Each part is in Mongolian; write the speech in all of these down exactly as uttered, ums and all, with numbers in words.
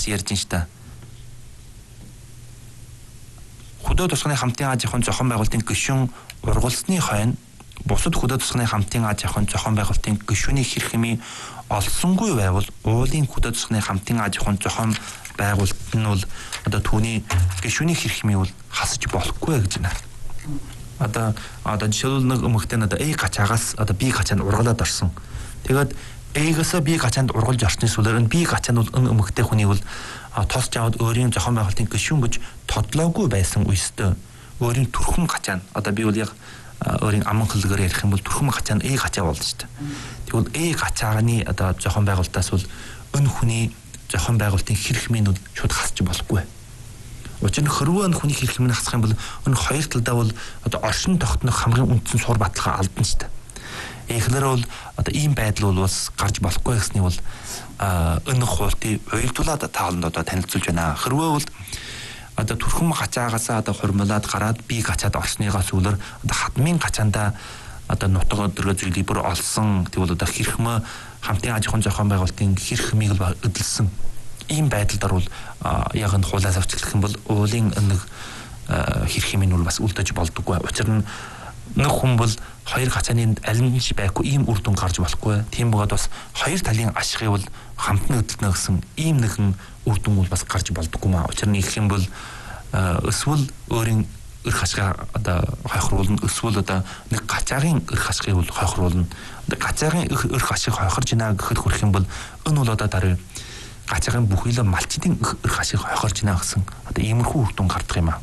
бас ярьж ин штэ. Хөдөө тусганы хамтын аж ахуйн зохион байгуулалтын гишүүн ургалсны хойно бусад хөдөө тусганы хамтын аж ахуйн зохион байгуулалтын гишүүний хэрэг хэмээн олсонгүй байвал уулын хөдөө тусганы хамтын аж ахуйн зохион байгуулалт нь бол одоо түүний гишүүний хэрэг хэмээн бол хасаж болохгүй гэж байна. Одоо одоо жишээлбэл нэг эмэгтэй надаа A гачаагаас одоо B гачаанд ургалаад орсон. Тэгээд A-гаас B гачаанд ургалж орсны сүлээр нь B гачаанд бол эн эмэгтэй хүний бол тос жавд өөрийн зохион байгуулалтын гишүүн гэж тодлоогүй байсан үестэй өөрийн төрхөн гачаанд одоо би бол яг өөрийн аман хэлгээр ярих юм бол төрхөн гачаанд A гачаа болно шүү дээ. Тэгвэл A гачаагны одоо зохион байгуулалтаас бол эн хүний зохион байгуулалтын хэрэг минь бол шууд хасч болохгүй. Учир нь хөрвөө эн хүний хэрэг минь хасах юм бол эн хоёр талдаа бол одоо оршин тогтнох хамгийн үндсэн сур баталгаа алдна шүү дээ. Эхлээр бол одоо ийм байдал бол бас гарч болохгүй гэсний бол энэ хуультыг уйлдуулаад тааланд одоо танилцуулж байна. Хэрвээ бол одоо төрхөн гачаагаас одоо хурмлаад гараад би гачаад орсныгаас үлэр одоо хадмын гачаанда одоо нутаг өдрөө зүйлийг бүр олсон. Тэгвэл одоо хэрхмэ хамтын аж ахуйн зохион байгуулалтын хэрэг хэмийг л эдэлсэн. Ийм байдалд орвол яг энэ хуулиас авч хэлэх юм бол уулын нэг хэрэг хэмийн бол бас үлдэж болдоггүй. Учир нь нэг хүн бол хоёр гачааны аль нь ч байхгүй ийм үр дүн гарч болохгүй. Тийм бөгөөд бас хоёр талын ашигыг бол хамтны хөдөлнө гэсэн ийм нэгэн үр дүн бол бас гарч болдоггүй маа. Учир нь их юм бол эсвэл өөрийн эрх ашгаа одоо хойхруулна, эсвэл одоо нэг гачаагийн эрх ашгийг бол хойхруулна. Одоо гачаагийн эрх ашиг хойхорж байна гэхэд хүрэх юм бол энэ бол одоо дараа гачаагийн бүхийлээ малчдын эрх ашиг хойхорж байна гэсэн одоо иймэрхүү үр дүн гардаг юм аа.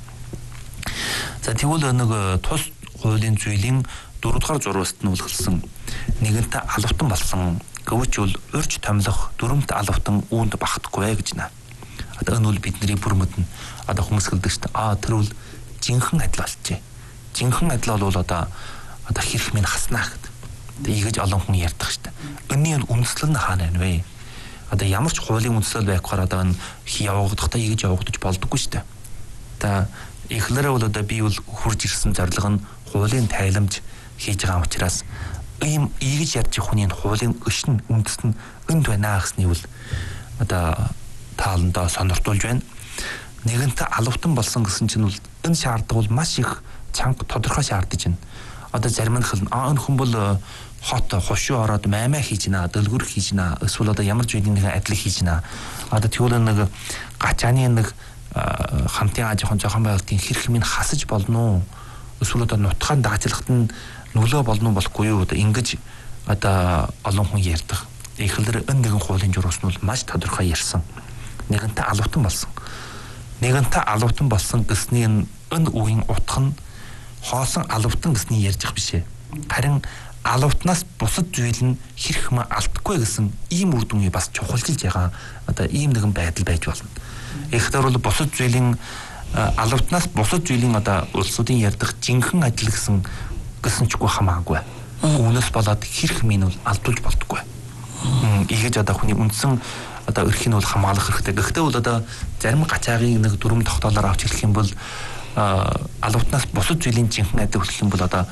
За тэгвэл нэг тус хуулийн зүйлийн дөрөвдүгээр зурваст нь үлгэлсэн нэгэнтээ алавтан болсон гэвч бол урьж томлох дөрөмт алавтан үүнд багтахгүй гэж байна. Одоо энэ бол бидний бүр мэднэ. Одоо хүмүүс хэлдэг шүү дээ. Аа тэр бол жинхэнэ адил болчээ. Жинхэнэ адил бол одоо одоо хэрэг минь хаснаа гэдэг. Тэгээ ийгэж олон хүн ярьдаг шүү дээ. Энийн үндэслэл нь хаана байна вэ? Одоо ямар ч хуулийн үндэслэл байхаар одоо энэ явагдахтаа ийгэж явагдаж болдоггүй шүү дээ. Та эхлээрээ бол одоо би бол хурж ирсэн зорилго нь хуулийн тайламж хийж байгаа учраас ийм ийгэж ярьж хүний хуулийн өшн үндэс нь энд байна гэсний бол одоо тааландаа сониртуулж байна. Нэгэнтээ алавтан болсон гэсэн чинь бол энэ шаардлага бол маш их чанга тодорхой шаардаж байна. Одоо зарим нь хэлнэ аа энэ хүн бол хот хошуу ороод маймаа хийж гинэ, дэлгүр хийж гинэ, эсвэл одоо ямар ч үеийн нэг адил хийж гинэ. Одоо тэгвэл нэг гачааны нэг хамтын аж ахуйн зохион байгуулалтын хэрэг минь хасаж болно уу? Эсвэл одоо нутгаан даачлагт нь нөлөө болно болохгүй юу? Одоо ингэж одоо олон хүн ярьдаг. Эхлэлээр энэ нэгэн хуулийн журмс нь бол маш тодорхой ярьсан. Нэгэнтээ алавтан болсон. Нэгэнтээ алавтан болсон гэсний энэ үгийн утга нь хоосон алавтан гэсний ярьж их бишээ. Харин алавтнаас бусад зүйл нь хэрэг мэ алдахгүй гэсэн ийм үр дүнгийг бас чухалчилж байгаа одоо ийм нэгэн байдал байж болно. Эхлээр бол бусад зүйлийн алавтнаас бусад зүйлийн одоо улсуудын ярьдаг жинхэнэ адил гэсэн гэсэн ч үгүй хамаагүй. Үүнээс болоод хэрэг минь бол алдуулж болдоггүй. Ийгэж одоо хүний үндсэн одоо эрхийг бол хамгаалах хэрэгтэй. Гэхдээ бол одоо зарим гачаагийн нэг дүрм тогтоолоор авч хэлэх юм бол алавтнаас бусад зүйлийн жинхэнэ адил хэлэх юм бол одоо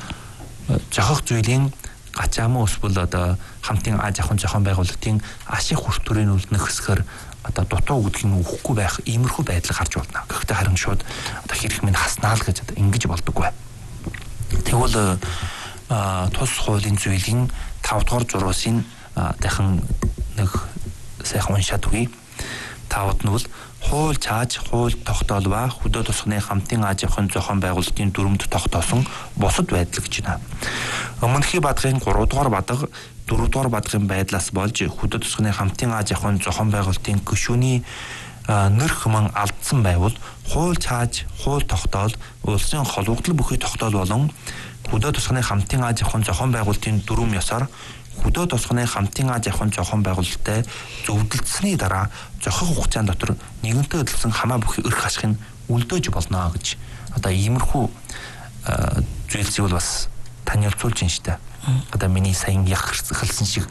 жохох зүйлийн гачаа мөн эсвэл одоо хамтын аж ахуйн зохион байгуулалтын ашиг хүртүрийн үл нөхсгөр одоо дутуу өгдөг юм өгөхгүй байх иймэрхүү байдал гарч болно. Гэхдээ харин шууд одоо хэрэг минь хаснаа л гэж одоо ингэж болдоггүй. Тэгвэл тус хуулийн зүйлийн тав дахь зурвасын дахин нэг сайхан уншаад үгүй. Тавд нь бол хууль цааж хууль тогтоол ба хөдөө тусганы хамтын аж ахуйн зохион байгуулалтын дүрмд тогтоосон бусад байдал гэж байна. Өмнөхий бадгын гурав дугаар бадаг дөрөв дугаар бадгын байдлаас болж хөдөө тусганы хамтын аж ахуйн зохион байгуулалтын гишүүний нэр хүмэн алдсан байвал хууль цааж хууль тогтоол улсын холбогдол бүхий тогтоол болон хөдөө тусганы хамтын аж ахуйн зохион байгуулалтын дүрм ёсоор хөдөө тусганы хамтын аж ахуйн зохион байгуулалттай зөвлөлдсөний дараа зохих хугацаанд дотор нэгэнтээ эдэлсэн хамаа бүхий эрх ашигын үлдээж болно гэж одоо иймэрхүү зүйлсийг бол бас танилцуулж байна шүү дээ. Одоо миний сайн яг хэлсэн шиг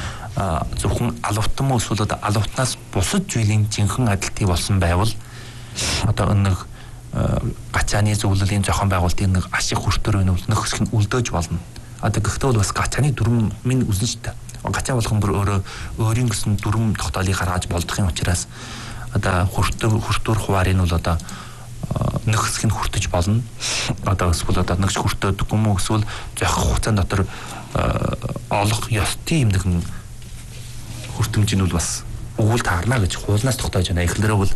зөвхөн алавтан мөн эсвэл одоо алавтнаас бусад зүйлийн жинхэнэ адилтыг болсон байвал одоо нэг гачааны зөвлөлийн зохион байгуулалтын нэг ашиг хүртээр өнөв нөхөсөх нь үлдээж болно. Одоо гэхдээ бол бас гачааны дүрм минь үзэн шүү дээ. Гачаа болгон бүр өөрөө өөрийн гэсэн дүрм тогтоолыг гаргаж болдохын учраас одоо хүртүр хүртүр хуваарийг нь бол одоо нэг хэсэг нь хүртэж болно. Одоо эсвэл одоо нэгж хүртээдэг юм уу эсвэл зохих хугацаанд дотор олох ёстой юм нэгэн хүртэмж нь бол бас өгүүл таарна гэж хуулнаас тогтоож байна. Эхлээрээ бол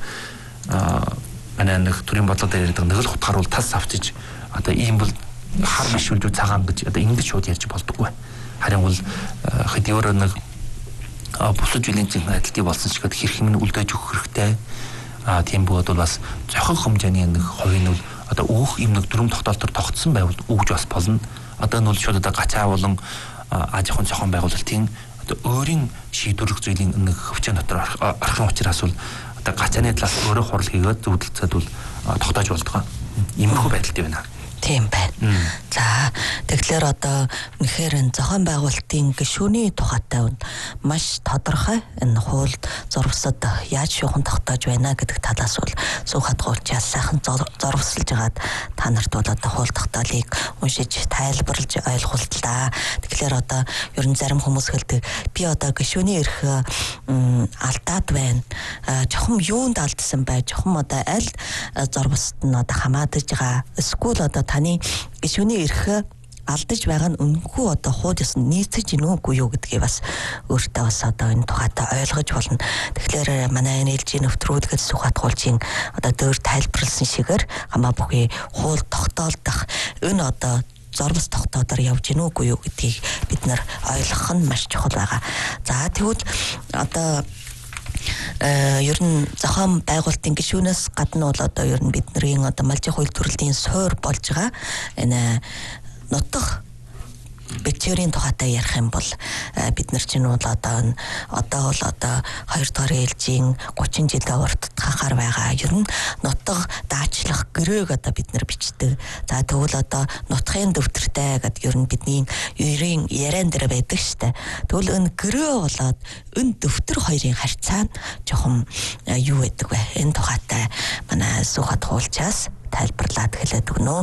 манай нэг төрийн бодлого дээр ярьдаг нэг л хутгаар бол тас авчиж одоо ийм бол хар бишүүлж цагаан гэж одоо ингэж шууд ярьж болдоггүй. Харин бол хэдийгээр нэг бусад жилийн зэн адилтыг болсон ч гэхэд хэрхэн нь үлдээж өгөх хэрэгтэй. А тийм бод бол бас зохих хэмжээний нэг хувийн нь одоо өөх юм нэг дүрм тогтоолтоор тогтсон байвал өгж бас болно. Одоо нь бол шууд одоо гачаа болон аж ахуйн зохион байгуулалтын одоо өөрийн шийдвэрлэх зүйлийн нэг хөвчөн дотор орхон учраас бол одоо гачааны талаас өөрөө хурал хийгээд зөвлөлцөд бол тогтоож болдог. Иймэрхүү байдалтай байна. Тийм байна. За тэгэхээр одоо үнэхээр зохион байгуулалтын гишүүний тухайтай маш тодорхой энэ хууль зурвасад яаж шуухан тогтоож байна гэдэг талаас бол сүүхат гуулчаас сайхан зурвасалж хагаад та нарт бол одоо хууль тогтоолыг уншиж тайлбарлаж ойлгууллаа. Тэгэхээр одоо ер нь зарим хүмүүс хэлдэг би одоо гишүүний эрх алдаад байна. Жохом юунд алдсан бай? Жохом одоо аль зурвасд нь одоо хамаадаж байгаа. Эсвэл одоо таны гишүүний эрх алдаж байгаа нь үнэгүй одоо хууль ёсонд нийцэж гинүү үгүй юу гэдгийг бас өөртөө бас одоо энэ тухайтай ойлгож болно. Тэгэхээр манай эн эл жи нэвтрүүлгээд Сүхбаатгуулжийн одоо дөр тайлбарлсан шигээр хамаа бүхий хууль тогтоолдох энэ одоо зорвос тогтоодоор явж гинүү үгүй юу гэдгийг бид нар ойлгох нь маш чухал байгаа. За тэгвэл одоо Э ер нь зохион байгуулалтын гишүүнээс гадна бол одоо ер нь бидний одоо малжийн хууль төрөлтийн суур болж байгаа энэ нутаг бэлчээрийн тухайтай ярих юм бол бид нар чинь бол одоо одоо бол одоо хоёрдугаар ээлжийн гучин жилийн уртдахаар байгаа. Ер нь нутаг даачлах гэрөөг одоо бид нар бичдэг. За тэгвэл одоо нутгийн дэвтэртэй гэдэг ер нь бидний ерийн яриан дээр байдаг штэ. Тэгвэл энэ гэрөө болоод энэ дэвтэр хоёрын харьцаа нь жоохон юу байдаг вэ? Энэ тухайтай манай Сүхбаатгуулчаас тайлбарлаад хэлээд өгнө.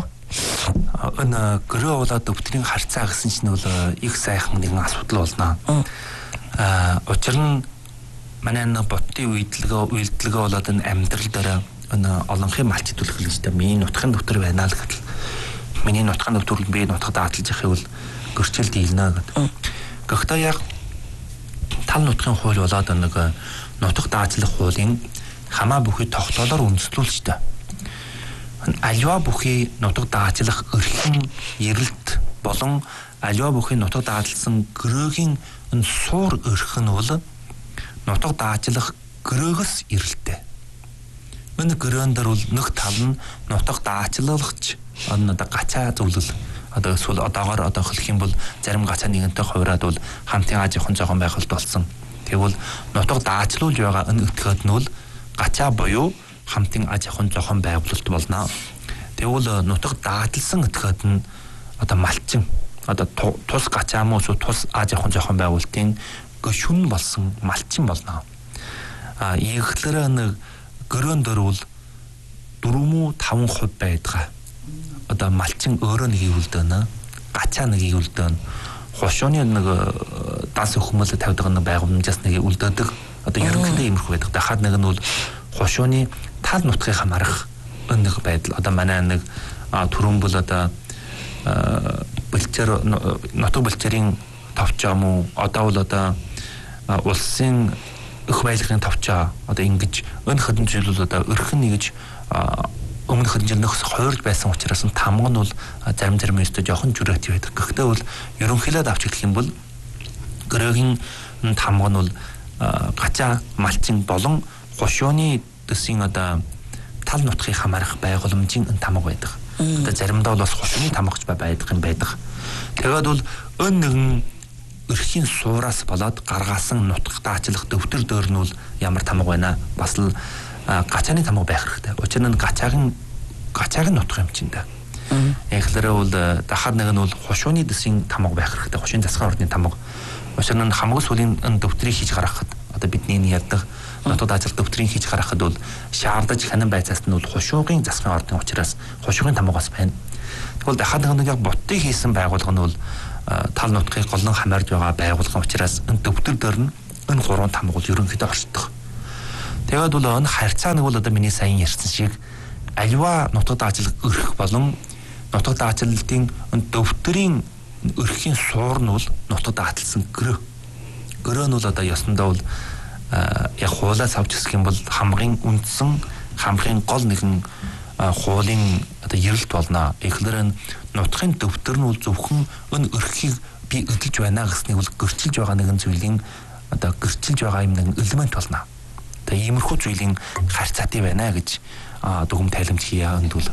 Энэ гэрээ болоод өвтрийн харьцаа гэсэн чинь бол их сайхан нэгэн асуудал болно. Аа учир нь манай нэг ботын үйлдэлгөө үйлдэлгөө болоод энэ амьдрал дээр энэ олонхын малч төлөх хэлжтэй миний нутгийн дэвтэр байна л гэтэл миний нутгийн дэвтэр би нутгад аадлж явах бол гэрчил дийлнэ гэдэг. Гэхдээ яг тал нутгийн хууль болоод нэг нутаг даажлах хуулийн хамаа бүхий тогтоолоор үндэслүүлжтэй. Аливаа бүхий нутаг даажлах эрхэм эрэлт болон аливаа бүхий нутаг даажлсан гэрөөгийн энэ суур эрх нь бол нутаг даажлах гэрөөгс эрэлттэй. Энэ гэрөөн дээр бол нэг тал нь нутаг даажлагч одоо гачаа зөвлөл одоо эсвэл одоогоор одоо хэлэх юм бол зарим гачаа нэгэнтэй хувираад бол хамтын аж ахуйн зохион байгуулалт болсон. Тэгвэл нутаг даажлуулж байгаа энэ өтгөөд нь бол гачаа буюу хамтын аж ахуйн зохион байгуулалт болно. Тэгвэл нутаг дааталсан өтгөөд нь одоо малчин одоо тус гачаа муу тус аж ахуйн зохион байгуулалтын гишүүн болсон малчин болно. А ийхлээр нэг гөрөн дөрвөл дөрвөн мүү таван хувь байдаг. Одоо малчин өөрөө нэг ивэлдэнэ, гачаа нэг ивэлдэн, хошооны нэг данс өхмөл тавьдаг нэг байгууламжаас нэг ивэлдэдэг. Одоо ерөнхийдөө иймэрхүү байдаг. Дахиад нэг нь бол хошооны тал нутгийг хамаарах нэг байдал. Одоо манай нэг түрүүн бол одоо бэлчээр нутаг бэлчээрийн товчоо мөн одоо бол одоо улсын өх баялагын товчоо одоо ингэж өн хэдэн жил бол одоо өрхөн нэгж өмнөх хэдэн жил нөхс хуурж байсан учраас тамга нь бол зарим зарим өстө жоохон жүрээт байдаг. Гэхдээ бол ерөнхийдөө авч хэлэх юм бол гэрөөгийн тамга нь бол гачаа малчин болон хошооны дэсийн одоо тал нутгийг хамаарах байгууламжийн энэ тамга байдаг. Одоо заримдаа бол бас хошооны тамгач байдаг юм байдаг. Тэгээд бол өн нэгэн өрхийн суураас болоод гаргаасан нутаг даачлах дэвтэр дөр нь бол ямар тамга байна? Бас л гачааны тамга байх хэрэгтэй. Учир нь гачаагийн гачаагийн нутаг юм чинь да. Эхлээрээ бол дахад нэг нь бол хошооны дэсийн тамга байх хэрэгтэй. Хошооны засгийн ордны тамга. Учир нь хамгийн сүүлийн энэ дэвтрийг хийж гаргахад одоо бидний ярьдаг нутаг даачлах дэвтрийг хийж гаргахад бол шаардаж ханан байцаас нь бол хошуугийн засгийн ордны учраас хошуугийн тамгаас байна. Тэгвэл дахад нэг яг ботыг хийсэн байгууллага нь бол тал нутгийг голлон хамаарж байгаа байгууллага учраас энэ дэвтэр дээр нь энэ гурван тамга бол ерөнхийдөө оршдог. Тэгээд бол энэ харьцаа нэг бол одоо миний сайн ярьсан шиг аливаа нутаг даачилга өрх болон нутаг даачилтын дэвтрийн өрхийн суур нь бол нутаг дааталсан гөрөө. Гөрөө нь бол одоо ёсондоо бол яг хуулаас авч ирэх юм бол хамгийн үндсэн хамгийн гол нэгэн хуулийн одоо эрэлт болно. Эхлээр нь нутгийн дэвтэр нь бол зөвхөн энэ өрхийг би эдэлж байна гэснийг бол гэрчилж байгаа нэгэн зүйлийн одоо гэрчилж байгаа юм нэгэн элемент болно. Тэгээ иймэрхүү зүйлийн харьцаатай байна гэж дүгм тайлбарч хийя эндвэл.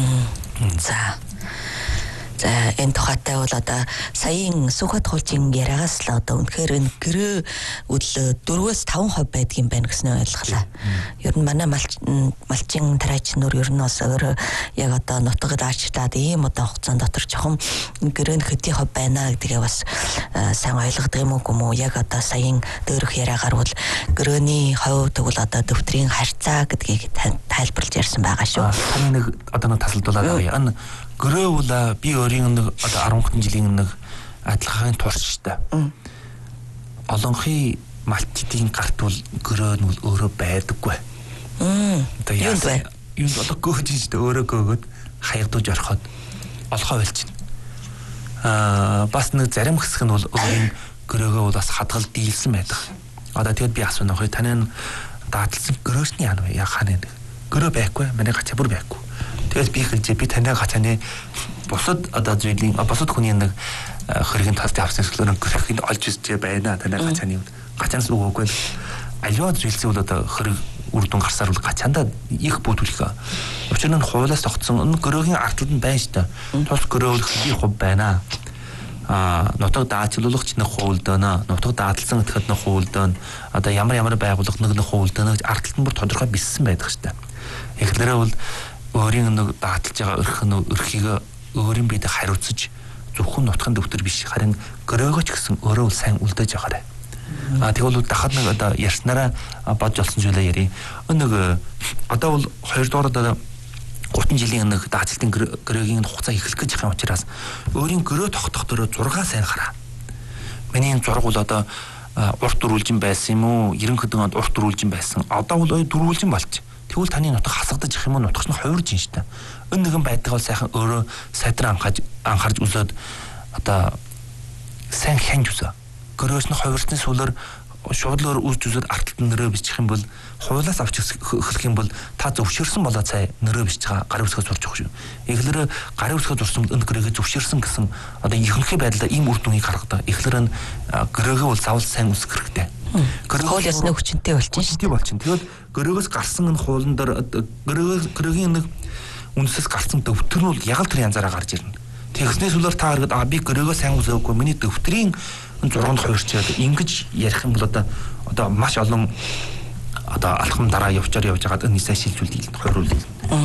За. За энэ тухайтай бол одоо саяын Сүхбат хуулжийн яриагаас л одоо үнэхээр энэ гэрээ үл дөрвөөс таван хувь байдаг юм байна гэсэн ойлголоо. Ер нь манай малчин тариачнууд ер нь бас өөр яг одоо нутагд аачлаад ийм одоо хугацаанд дотор жоохон гэрээ хэдий хувь байна гэдгээ бас сайн ойлгодог юм уу юм уу яг одоо саяын дөрөх яриагаар бол гэрээний хувь тэгвэл одоо дэвтрийн харьцаа гэдгийг тайлбарлаж ярьсан байгаа шүү. Таны нэг одоо нэг тасалдуулаад байгаа юм. Гөрөө бол би өөрийн нэг одоо арван жилийн нэг адилхан турштай. Олонхын малтчдын гарт бол гөрөө нь өөрөө байдаггүй. Одоо юу вэ? Юу одоо гөөж штэ өөрөө гөөгöd хаягдуулж ороход олохоо байлчна. Аа бас нэг зарим хэсэг нь бол өөрийн гөрөөгөө бол бас хадгал дийлсэн байдаг. Одоо тэгэд би асууна хөө таны дааталсан гөрөөсний яа вэ? Яг хаана нэг гөрөө байхгүй, манай гачаа бүр байхгүй. Тэгэл би хэлж би танай гачааны бусад одоо зүйлийн бусад хүний нэг хэргийн талтай авсан зүйлээр гөрөхийн олж үзэж байна. Танай гачааны гачаанаас өгөөгүй. Аливаа зүйлсээ бол одоо хэрэг үр дүн гарсаар бол гачаандаа их бүтүүлэх. Учир нь хуулиас тогтсон энэ гөрөөгийн артлууд нь байна шүү дээ. Тус гөрөөл хэдий хувь байна. А нутаг даачилуулагч нэг хуулдана, нутаг дааталсан гэхэд нэг хуулдана. Одоо ямар ямар байгууллага нэг нэг хуулдана гэж артлт нь бүр тодорхой биссэн байдаг шүү дээ. Эхлээрээ бол өөрийн нэг дааталж байгаа өрх нь өрхийг өөрийн биед хариуцаж зөвхөн нутгийн дэвтэр биш харин гөрөөгөөч гэсэн өөрөө сайн үлдээж байгаарай. А тэгвэл дахад нэг одоо ярьснараа бодж олсон зүйлээ ярив. Нэг одоо бол хоёр дугаар одоо гурван жилийн нэг даацлтын гөрөөгийн хугацаа эхлэх гэж байгаа учраас өөрийн гөрөө тогтох дөрөв зураг сайн хараа. Миний зураг бол одоо урт дөрвөлжин байсан юм уу? ерөнхийдөө онд урт дөрвөлжин байсан. Одоо бол дөрвөлжин болчих. Тэгвэл таны нутаг хасагдаж их юм уу? Нутагч нь хувирж ин штэ. Энэ нэгэн байдаг бол сайхан өөрөө сайдраа анхаж анхаарч үзээд одоо сайн хянж үзээ. Гөрөөс нь хувирсны сүлээр шуудлаар үүсч үзээд арталт нэрөө бичих юм бол хуулиас авч эхлэх юм бол та зөвшөөрсөн болоо цай нэрөө бичиж байгаа гарын үсгээ зурж өгч шүү. Эхлээр гарын үсгээ зурсан энэ гөрөөгээ зөвшөөрсөн гэсэн одоо ихэнхий байдлаа ийм үр дүнгийг гаргадаг. Эхлээр нь гөрөөгөө бол заавал сайн үсгэх хэрэгтэй. Хууль ёсны хүчинтэй болчихно шүү. Болчихно. Тэгвэл гөрөөгөөс гарсан энэ хуулан дээр гөрөөгөө гөрөөгийн нэг үндэс гарсан дэвтэр нь бол яг л тэр янзаараа гарч ирнэ. Тэгснээс үлээр та хараад а би гөрөөгөө сайн үсгээгүй миний дэвтрийн зурганд хувирчаад ингэж ярих юм бол одоо одоо маш олон одоо алхам дараа явчаар явж байгаад энэ сайн шилжүүлдэг хойруулдаг.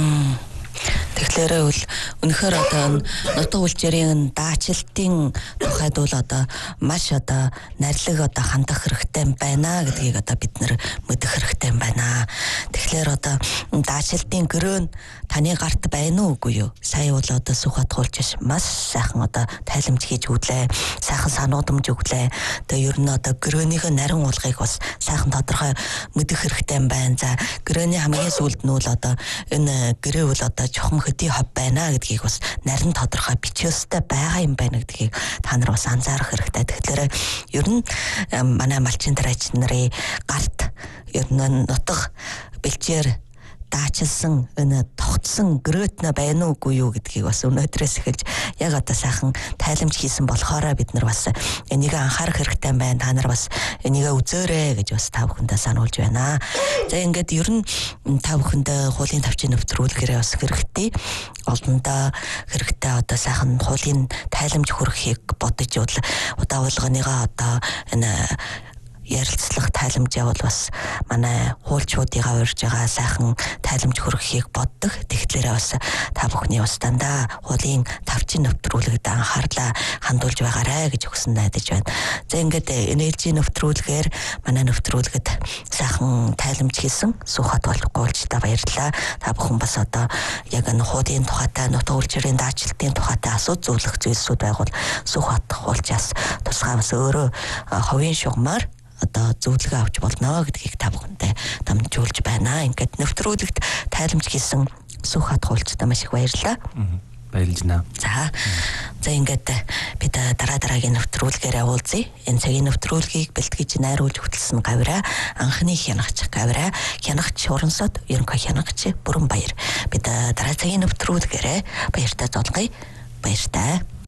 Тэгэхээр бол үнэхээр одоо нутаг үлчээрийн даачилтын тухайд бол одоо маш одоо нарилэг одоо хандах хэрэгтэй байна гэдгийг одоо бид нэр мэдэх хэрэгтэй байна. Тэгэхээр одоо даачилтын гөрөө нь таны гарт байна уу үгүй юу? Сая бол одоо Сүхбат хуулж маш сайхан одоо тайлбарж хийж өглөө, сайхан сануудамж өглөө. Тэгээ ер нь одоо гөрөөнийхөө нарийн уулгыг бас сайхан тодорхой мэдэх хэрэгтэй байна. За гөрөөний хамгийн сүүлд нь бол одоо энэ гөрөө бол одоо чухам хөдий хов байна гэдгийг бас нарийн тодорхой бичээстэй байгаа юм байна гэдгийг та нар бас анзаарах хэрэгтэй. Тэгэхээр ер нь манай малчин тариач нарын гарт ер нь нутаг бэлчээр даачилсан энэ тогтсон гөрөөтнө байна уугүй юу гэдгийг бас өнөөдрөөс эхэлж яг одоо сайхан тайлбарж хийсэн болохоор бид нар бас энийг анхаарах хэрэгтэй байна. Та нар бас энийг үзөөрэй гэж бас та бүхэндээ сануулж байна. За ингээд ер нь та бүхэндээ хуулийн тавчийн нэвтрүүлгээрээ бас хэрэгтэй. Олондоо хэрэгтэй одоо сайхан хуулийн тайлбарж хүргэхийг бодож удаа болгоныгаа одоо энэ ярилцлага тайлбарж явал бас манай хуульчуудыгаа урьж байгаа сайхан тайлбарж хүргэхийг боддог. Тэгэхээр бас та бүхний бас дандаа хуулийн тавчин нэвтрүүлэгт анхаарлаа хандуулж байгаарай гэж өгсөн найдаж байна. За ингээд эн эл жи нэвтрүүлгээр манай нэвтрүүлгэд сайхан тайлбарж хийсэн Сүхбат гуулчтай баярлалаа. Та бүхэн бас одоо яг энэ хуулийн тухайтай нутаг үлчирийн даачилтын тухайтай асууж зөвлөх зүйлсүүд байгуул Сүхбат гуулчаас тусгай бас өөрөө ховын шугамар одоо зөвлөгөө авч болно гэдгийг та бүхэндээ дамжуулж байна. Ингээд нэвтрүүлэгт тайламж хийсэн Сүх хат хуулцтай маш их баярлалаа. Баярлж байна. За. За ингээд бид дараа дараагийн нэвтрүүлгээр уулзъя. Энэ цагийн нэвтрүүлгийг бэлтгэж найруулж хөтлсөн гавьраа анхны хянагч гавьраа хянагч Урансод ерөнхий хянагч Бүрэн Баяр. Бид дараа цагийн нэвтрүүлгээрээ баяртай золгоё. Баяртай.